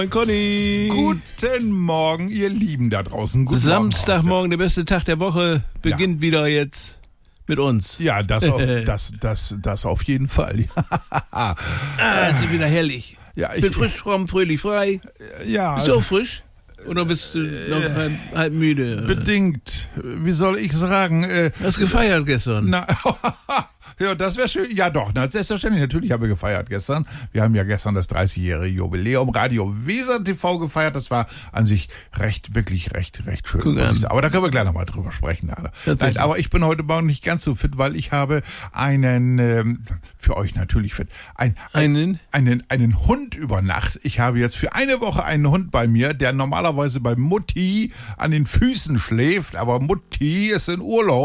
Moin Conny. Guten Morgen, ihr Lieben da draußen. Guten Samstagmorgen, der beste Tag der Woche, beginnt wieder jetzt mit uns. Ja, das auf jeden Fall. Es ist wieder herrlich. Ja, Ich bin frisch, fromm, fröhlich, frei. Ja, Bist du auch frisch? Oder bist du noch halb müde? bedingt. Wie soll ich sagen? Hast gefeiert gestern? Na, ja, das wäre schön. Ja, doch, selbstverständlich. Natürlich haben wir gefeiert gestern. Wir haben ja gestern das 30-jährige Jubiläum Radio Weser TV gefeiert. Das war an sich wirklich recht schön. Aber da können wir gleich nochmal drüber sprechen. Nein, aber ich bin heute Morgen nicht ganz so fit, weil ich habe einen, für euch natürlich fit, einen Hund über Nacht. Ich habe jetzt für eine Woche einen Hund bei mir, der normalerweise bei Mutti an den Füßen schläft, aber Mutti ist in Urlaub.